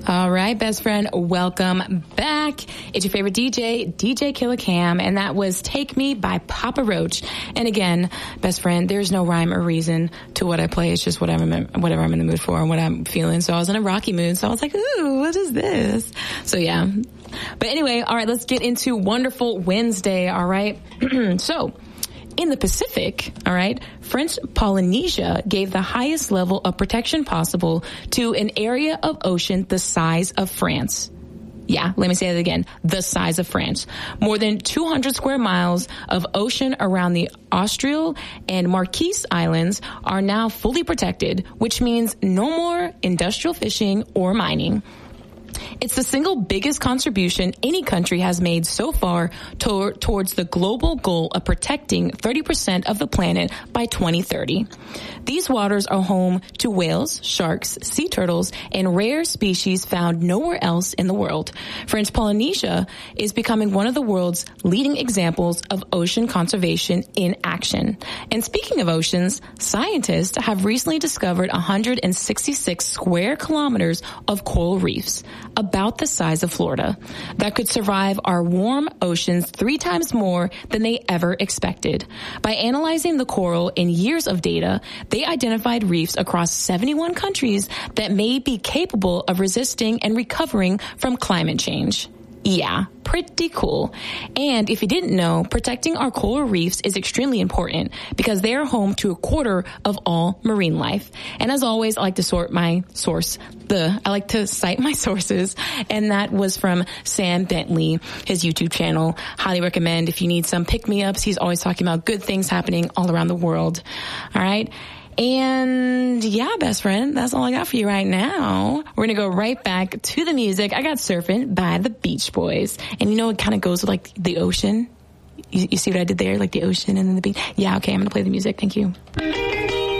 All right, best friend, welcome back. It's your favorite DJ Killer Cam, and that was Take Me by Papa Roach. And again, best friend, there's no rhyme or reason to what I play. It's just whatever I'm in the mood for and what I'm feeling. So I was in a rocky mood, so I was like, ooh, what is this? So yeah. But anyway, all right, let's get into Wonderful Wednesday, all right? So, in the Pacific, all right, French Polynesia gave the highest level of protection possible to an area of ocean the size of France. Yeah, let me say that again. The size of France. More than 200 square miles of ocean around the Austral and Marquise Islands are now fully protected, which means no more industrial fishing or mining. It's the single biggest contribution any country has made so far towards the global goal of protecting 30% of the planet by 2030. These waters are home to whales, sharks, sea turtles, and rare species found nowhere else in the world. French Polynesia is becoming one of the world's leading examples of ocean conservation in action. And speaking of oceans, scientists have recently discovered 166 square kilometers of coral reefs, about the size of Florida, that could survive our warm oceans 3 times more than they ever expected. By analyzing the coral in years of data, they identified reefs across 71 countries that may be capable of resisting and recovering from climate change. Yeah, pretty cool. And if you didn't know, protecting our coral reefs is extremely important because they are home to a quarter of all marine life. And as always, I like to cite my sources, and that was from Sam Bentley, his YouTube channel. Highly recommend if you need some pick-me-ups. He's always talking about good things happening all around the world. All right. And yeah, best friend, that's all I got for you right now. We're going to go right back to the music. I got Surfing by the Beach Boys. And you know, it kind of goes with like the ocean. You see what I did there? Like the ocean and then the beach. Yeah, okay, I'm going to play the music. Thank you.